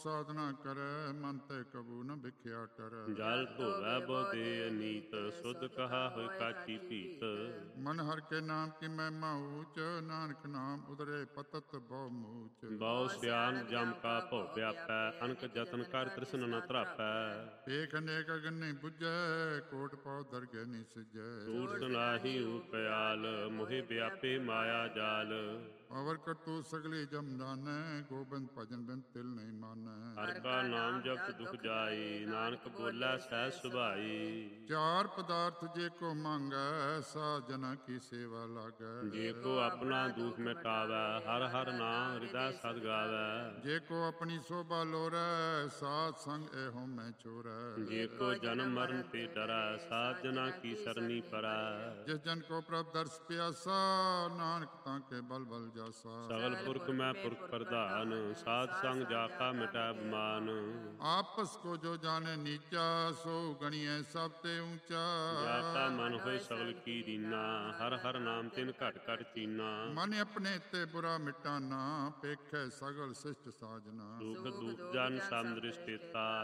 ਸਾਧਨਾ ਕਰੈ, ਮਨ ਤੇ ਕਬੂ ਨ ਵਿਖਿਆ ਟਰੈ। ਜਲ ਧੋਵੈ ਬੋਦੇ ਅਨੀਤ, ਸੁਧ ਕਹਾ ਹੋਇ ਕਾਚੀ ਭੀਤ। ਮਨ ਹਰ ਕੇ ਨਾਮ ਕੀ ਮਹਿਮਾ ਊਚ, ਨਾਨਕ ਨਾਮ ਉਦਰੇ ਪਤਤ ਬਹੁ ਮੂਚ। ਬਹੁ ਸਿਆਨ ਜਮ ਕਾ ਭਉ ਵਿਆਪੈ, ਅਨਕ ਜਤਨ ਕਰ ਤ੍ਰਿਸ਼ਨ ਨ ਤਰਾਪੈ। ਏਕ ਅਨੇਕ ਅਗਨ ਨਹੀਂ ਬੁਝੈ, ਕੋਟ ਪਾਉ ਦਰਗਹਿ ਨਹੀਂ ਸਿਜੈ। ਝੂਠ ਨਾਹੀ ਉਪਿਆਲ, ਮੋਹਿ ਵਿਆਪੇ ਮਾਇਆ ਜਾਲ। ਅਵਰ ਕਰਤੂ ਸਗਲੀ ਜਮ ਜਾਣੈ, ਗੋਬਿੰਦ ਭਜਨ ਬਿਨ ਤਿਲ ਨਹੀਂ ਮਾਨੈ। ਹਰਿ ਕਾ ਨਾਮ ਜਪਤ ਦੁਖ ਜਾਈ, ਨਾਨਕ ਬੋਲੇ ਸਹਿਜ ਸੁਭਾਈ। ਚਾਰ ਪਦਾਰਥ ਜੇ ਕੋ ਮੰਗੈ, ਸਾਧ ਜਨਾਂ ਕੀ ਸੇਵਾ ਲਾਗੈ। ਜੇ ਕੋ ਆਪਣਾ ਦੁਖ ਮਿਟਾਵੈ, ਹਰ ਹਰ ਨਾਮ ਹਿਰਦੈ ਸਦ ਗਾਵੈ। ਜੇ ਕੋ ਆਪਣੀ ਸੋਭਾ ਲੋਰੈ, ਸਾਧ ਸੰਗ ਇਹੋ ਮੈਂ ਚੋਰੈ। ਜੇ ਕੋ ਜਨਮ ਮਰਨ ਤੇ ਡਰੈ, ਸਾਧ ਜਨਾਂ ਕੀ ਸਰਨੀ ਪਰੈ। ਜਿਸ ਜਨ ਕੋ ਪ੍ਰਭ ਦਰਸ ਪਿਆਸਾ, ਨਾਨਕ ਤਾਂ ਕੇ ਬਲ ਬਲ ਜਾਸਾ। ਸਗਲ ਪੁਰਖ ਮੈਂ ਪੁਰਖ ਪ੍ਰਧਾਨ, ਸਾਧ ਸੰਗ ਜਾ ਕਾ ਮਿਟੈ ਬਮਾਨ। ਆਪਸ ਕੋ ਜੋ ਜਾਣੇ ਨੀਚਾ, ਸੋ ਗਣੀਐ ਸਭ ਤੇ ਊਚਾ। ਜਾ ਕਾ ਮਨ ਹੋਏ ਸਗਲ ਕੀ ਦੀਨਾ, ਹਰ ਹਰ ਨਾਮ ਤਿਨ ਘਟ ਘਟ ਚੀਨਾ। ਮਨ ਆਪਣੇ ਤੇ ਬੁਰਾ ਮਿਟਾਨਾ, ਪੇਖੈ ਸਗਲ ਸਿਸ਼ਟ ਸਾਜਨਾ। ਦੁਖ ਦੁਖ ਜਨ ਸਮ ਦ੍ਰਿਸ਼ਟੇਤਾ,